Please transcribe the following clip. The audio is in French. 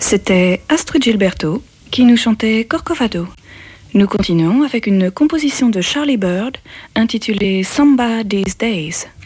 C'était Astrid Gilberto qui nous chantait Corcovado. Nous continuons avec une composition de Charlie Bird intitulée Samba These Days.